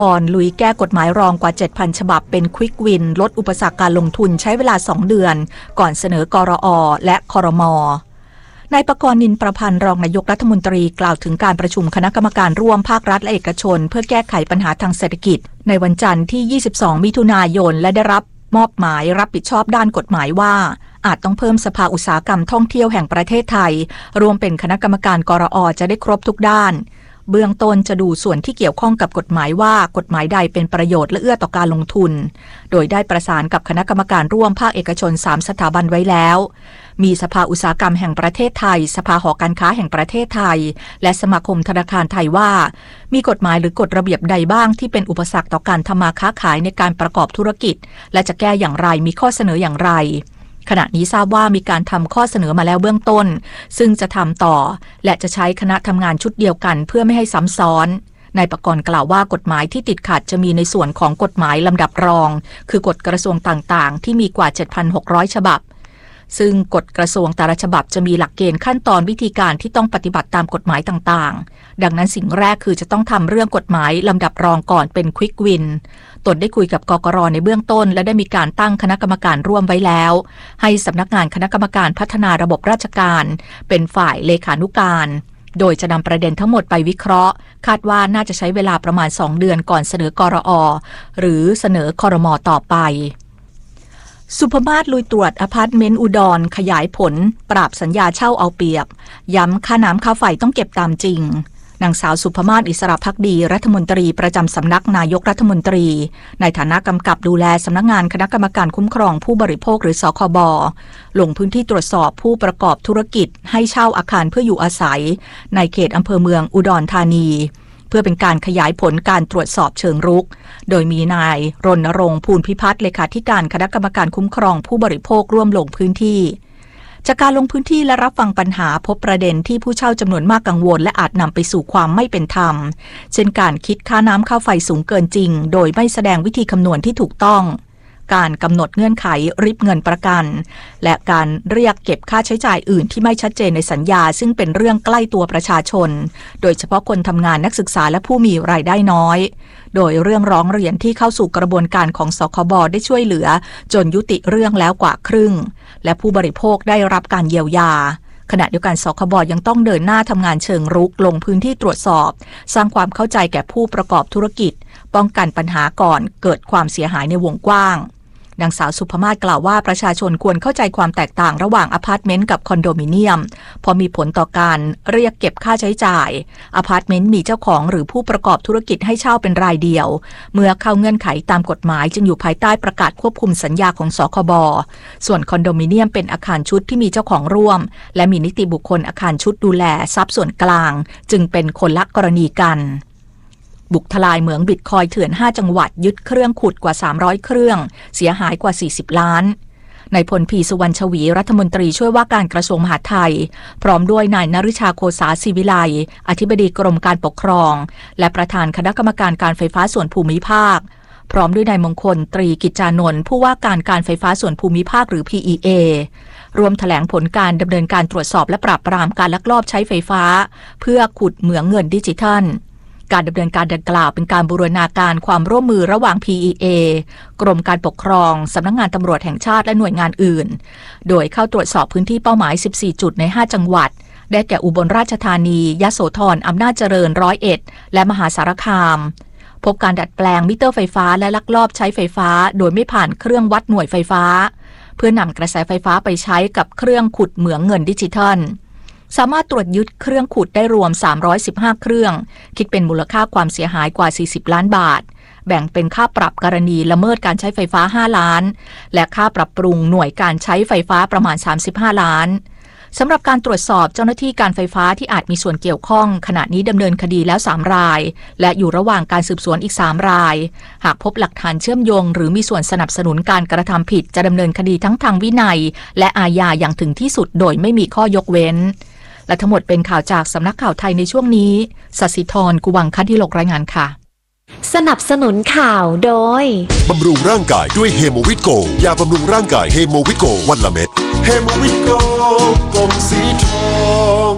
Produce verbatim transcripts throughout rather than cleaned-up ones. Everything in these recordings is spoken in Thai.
ก่อนลุยแก้กฎหมายรองกว่า เจ็ดพัน ฉบับเป็นควิกวินลดอุปสรรคการลงทุนใช้เวลาสองเดือนก่อนเสนอกรอ.และครม.นายประกรณ์ นินประพันธ์รองนายกรัฐมนตรีกล่าวถึงการประชุมคณะกรรมการร่วมภาครัฐและเอกชนเพื่อแก้ไขปัญหาทางเศรษฐกิจในวันจันทร์ที่ ยี่สิบสอง มิถุนายนและได้รับมอบหมายรับผิดชอบด้านกฎหมายว่าอาจต้องเพิ่มสภาอุตสาหกรรมท่องเที่ยวแห่งประเทศไทยรวมเป็นคณะกรรมการกรอ.จะได้ครบทุกด้านเบื้องต้นจะดูส่วนที่เกี่ยวข้องกับกฎหมายว่ากฎหมายใดเป็นประโยชน์และเอื้อต่อการลงทุนโดยได้ประสานกับคณะกรรมการร่วมภาคเอกชนสามสถาบันไว้แล้วมีสภาอุตสาหกรรมแห่งประเทศไทยสภาหอการค้าแห่งประเทศไทยและสมาคมธนาคารไทยว่ามีกฎหมายหรือกฎระเบียบใดบ้างที่เป็นอุปสรรคต่อการทำมาค้าขายในการประกอบธุรกิจและจะแก้อย่างไรมีข้อเสนออย่างไรขณะนี้ทราบว่ามีการทำข้อเสนอมาแล้วเบื้องต้นซึ่งจะทำต่อและจะใช้คณะทำงานชุดเดียวกันเพื่อไม่ให้ซ้ำซ้อนนายประกรณ์กล่าวว่ากฎหมายที่ติดขัดจะมีในส่วนของกฎหมายลำดับรองคือกฎกระทรวงต่างๆที่มีกว่า เจ็ดพันหกร้อย ฉบับซึ่งกฎกระทรวงแต่ละฉบับจะมีหลักเกณฑ์ขั้นตอนวิธีการที่ต้องปฏิบัติตามกฎหมายต่างๆดังนั้นสิ่งแรกคือจะต้องทำเรื่องกฎหมายลำดับรองก่อนเป็นควิกวินตนได้คุยกับกกร.ในเบื้องต้นและได้มีการตั้งคณะกรรมการร่วมไว้แล้วให้สำนักงานคณะกรรมการพัฒนาระบบราชการเป็นฝ่ายเลขานุการโดยจะนำประเด็นทั้งหมดไปวิเคราะห์คาดว่าน่าจะใช้เวลาประมาณสองเดือนก่อนเสนอกรอ.หรือเสนอครม.ต่อไปสุภมาศลุยตรวจอพาร์ตเมนต์อุดรขยายผลปราบสัญญาเช่าเอาเปรียบย้ำค่าน้ำค่าไฟต้องเก็บตามจริงนางสาวสุภมาศอิสระภักดีรัฐมนตรีประจำสำนักนายกรัฐมนตรีในฐานะกำกับดูแลสำนักงานคณะกรรมการคุ้มครองผู้บริโภคหรือสคบ.ลงพื้นที่ตรวจสอบผู้ประกอบธุรกิจให้เช่าอาคารเพื่ออยู่อาศัยในเขตอำเภอเมืองอุดรธานีเพื่อเป็นการขยายผลการตรวจสอบเชิงรุกโดยมีนายรณรงค์ภูลพิพัฒน์เลขาธิการคณะกรรมการคุ้มครองผู้บริโภคร่วมลงพื้นที่จากการลงพื้นที่และรับฟังปัญหาพบประเด็นที่ผู้เช่าจำนวนมากกังวลและอาจนำไปสู่ความไม่เป็นธรรมเช่นการคิดค่าน้ำค่าไฟสูงเกินจริงโดยไม่แสดงวิธีคำนวณที่ถูกต้องการกำหนดเงื่อนไขริบเงินประกันและการเรียกเก็บค่าใช้จ่ายอื่นที่ไม่ชัดเจนในสัญญาซึ่งเป็นเรื่องใกล้ตัวประชาชนโดยเฉพาะคนทำงานนักศึกษาและผู้มีรายได้น้อยโดยเรื่องร้องเรียนที่เข้าสู่กระบวนการของสคบ.ได้ช่วยเหลือจนยุติเรื่องแล้วกว่าครึ่งและผู้บริโภคได้รับการเยียวยาขณะเดียวกันสคบ.ยังต้องเดินหน้าทำงานเชิงรุกลงพื้นที่ตรวจสอบสร้างความเข้าใจแก่ผู้ประกอบธุรกิจป้องกันปัญหาก่อนเกิดความเสียหายในวงกว้างนางสาวสุภมาศกล่าวว่าประชาชนควรเข้าใจความแตกต่างระหว่างอพาร์ตเมนต์กับคอนโดมิเนียมเพราะมีผลต่อการเรียกเก็บค่าใช้จ่ายอพาร์ตเมนต์มีเจ้าของหรือผู้ประกอบธุรกิจให้เช่าเป็นรายเดียวเมื่อเข้าเงื่อนไขตามกฎหมายจึงอยู่ภายใต้ประกาศควบคุมสัญญาของสคบ.ส่วนคอนโดมิเนียมเป็นอาคารชุดที่มีเจ้าของร่วมและมีนิติบุคคลอาคารชุดดูแลทรัพย์ส่วนกลางจึงเป็นคนละกรณีกันบุกทลายเหมืองบิตคอยเถื่อนห้าจังหวัดยึดเครื่องขุดกว่าสามร้อยเครื่องเสียหายกว่าสี่สิบล้านนายพล พี สุวรรณชวีรัฐมนตรีช่วยว่าการกระทรวงมหาดไทยพร้อมด้วยนายนฤชาโคสาศิวิไลอธิบดีกรมการปกครองและประธานคณะกรรมการการไฟฟ้าส่วนภูมิภาคพร้อมด้วยนายมงคลตรีกิจจานนท์ผู้ว่าการการไฟฟ้าส่วนภูมิภาคหรือ พี อี เอ รวมแถลงผลการดำเนินการตรวจสอบและปราบปรามการลักลอบใช้ไฟฟ้าเพื่อขุดเหมืองเงินดิจิทัลการดำเนินการดังกล่าวเป็นการบูรณาการความร่วมมือระหว่าง พี อี เอ กรมการปกครองสำนักงานตำรวจแห่งชาติและหน่วยงานอื่นโดยเข้าตรวจสอบพื้นที่เป้าหมายสิบสี่จุดในห้าจังหวัดได้แก่อุบลราชธานียโสธรอำนาจเจริญร้อยเอ็ดและมหาสารคามพบการดัดแปลงมิเตอร์ไฟฟ้าและลักลอบใช้ไฟฟ้าโดยไม่ผ่านเครื่องวัดหน่วยไฟฟ้าเพื่อนำกระแสไฟฟ้าไปใช้กับเครื่องขุดเหมืองเงินดิจิทัลสามารถตรวจยึดเครื่องขุดได้รวมสามร้อยสิบห้าเครื่องคิดเป็นมูลค่าความเสียหายกว่าสี่สิบล้านบาทแบ่งเป็นค่าปรับกรณีละเมิดการใช้ไฟฟ้าห้าล้านและค่าปรับปรุงหน่วยการใช้ไฟฟ้าประมาณสามสิบห้าล้านสำหรับการตรวจสอบเจ้าหน้าที่การไฟฟ้าที่อาจมีส่วนเกี่ยวข้องขณะนี้ดำเนินคดีแล้วสามรายและอยู่ระหว่างการสืบสวนอีกสามรายหากพบหลักฐานเชื่อมโยงหรือมีส่วนสนับสนุนการกระทำผิดจะดำเนินคดีทั้งทางวินัยและอาญาอย่างถึงที่สุดโดยไม่มีข้อยกเว้นและทั้งหมดเป็นข่าวจากสำนักข่าวไทยในช่วงนี้ศศิธร กุวังคดิโลกรายงานค่ะสนับสนุนข่าวโดยบำรุงร่างกายด้วยเฮโมวิตโกยาบำรุงร่างกายเฮโมวิตโกวันละเม็ดเฮโมวิตโกกลมสีทอง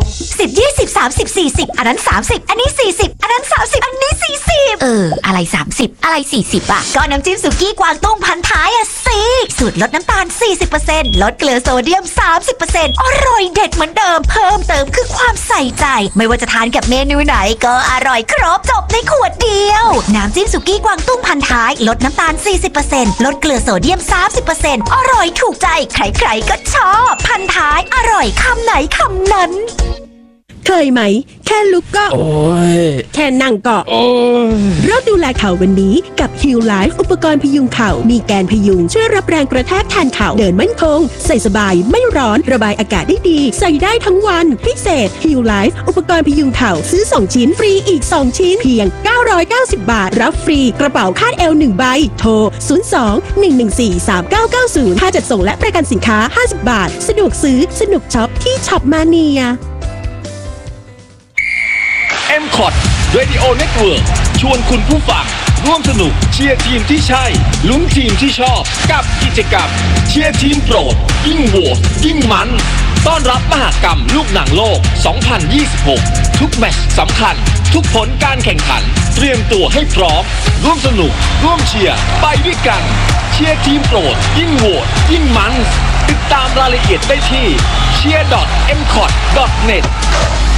สิบ ยี่สิบ สามสิบ สี่สิบอันนั้นสามสิบอันนี้สี่สิบอันนั้นสามสิบอันนี้สี่สิบเอออะไรสามสิบอะไรสี่สิบอ่ะก็น้ำจิ้มสุกี้กวางตุ้งพันท้ายอ่ะสิสูตรลดน้ำตาล สี่สิบเปอร์เซ็นต์ ลดเกลือโซเดียม สามสิบเปอร์เซ็นต์ อร่อยเด็ดเหมือนเดิมเพิ่มเติมคือความใส่ใจไม่ว่าจะทานกับเมนูไหนก็อร่อยครบจบในขวดเดียวน้ำจิ้มสุกี้กวางตุ้งพันท้ายลดน้ำตาล สี่สิบเปอร์เซ็นต์ ลดเกลือโซเดียม สามสิบเปอร์เซ็นต์ อร่อยถูกใจใครๆก็ชอบพันท้ายอร่อยคำไหนคำนั้นเคยไหมแค่ลุกก็โอ้ยแค่นั่งก็โอ้ยเริ่มดูแลเข่าวันนี้กับ Heal Life อุปกรณ์พยุงเข่ามีแกนพยุงช่วยรับแรงกระแทกแทนเข่าเดินมั่นคงใส่สบายไม่ร้อนระบายอากาศได้ดีใส่ได้ทั้งวันพิเศษ Heal Life อุปกรณ์พยุงเข่าซื้อสองชิ้นฟรีอีกสองชิ้นเพียงเก้าร้อยเก้าสิบบาทรับฟรีกระเป๋าคาดเอวหนึ่งใบโทรศูนย์ สอง หนึ่ง หนึ่ง สี่ สาม เก้า เก้า ศูนย์ค่าจัดส่งและประกันสินค้าห้าสิบบาทสะดวกซื้อสนุกช็อปที่ช็อปมาเนียเอ็ม คอท Radio Network ชวนคุณผู้ฟังร่วมสนุกเชียร์ทีมที่ใช่ลุ้นทีมที่ชอบกับกิจกรรมเชียร์ทีมโปรดยิ่งโหวตยิ่งมันต้อนรับมหกรรมลูกหนังโลก สองพันยี่สิบหก ทุกแมตช์สำคัญทุกผลการแข่งขันเตรียมตัวให้พร้อมร่วมสนุกร่วมเชียร์ไปด้วยกันเชียร์ทีมโปรดยิ่งโหวตยิ่งมันติดตามรายละเอียดได้ที่ เชียร์ ดอท เอ็ม คอท ดอท เน็ต